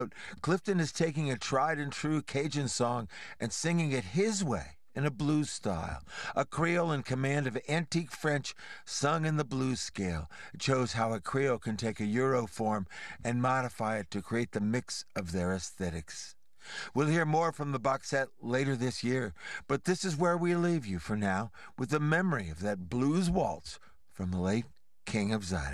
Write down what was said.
Clifton is taking a tried-and-true Cajun song and singing it his way in a blues style, a Creole in command of antique French sung in the blues scale. It shows how a Creole can take a Euro form and modify it to create the mix of their aesthetics. We'll hear more from the box set later this year, but this is where we leave you for now with the memory of that blues waltz from the late King of Zion.